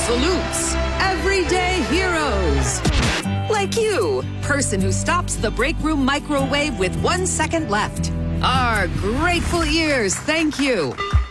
salutes everyday heroes. Like you, person who stops the break room microwave with 1 second left. Our grateful ears, thank you.